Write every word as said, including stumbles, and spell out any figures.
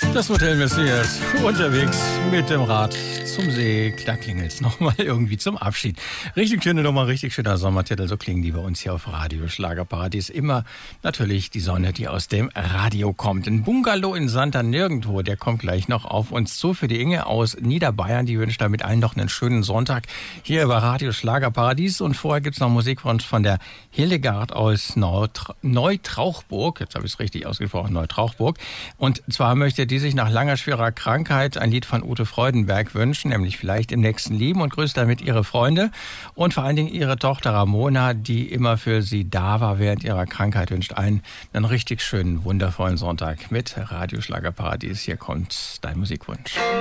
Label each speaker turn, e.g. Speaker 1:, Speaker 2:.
Speaker 1: Das Hotel Messias unterwegs mit dem Rad zum See. Da klingelt's nochmal irgendwie zum Abschied. Richtig schöne Nummer, richtig schöner Sommertitel. So klingen die bei uns hier auf Radio Schlagerparadies. Immer natürlich die Sonne, die aus dem Radio kommt. Ein Bungalow in Santa Nirgendwo, der kommt gleich noch auf uns zu. Für die Inge aus Niederbayern, die wünscht damit allen noch einen schönen Sonntag hier über Radio Schlagerparadies. Und vorher gibt's noch Musik von, von der Hildegard aus Neut- Neutrauchburg. Jetzt habe ich es richtig ausgesprochen, Neutrauchburg. Und zwar möchte die sich nach langer, schwerer Krankheit ein Lied von Ute Freudenberg wünschen, nämlich Vielleicht im nächsten Leben, und grüßt damit ihre Freunde und vor allen Dingen ihre Tochter Ramona, die immer für sie da war während ihrer Krankheit. Wünscht einen einen richtig schönen, wundervollen Sonntag mit Radio Schlagerparadies. Hier kommt dein Musikwunsch.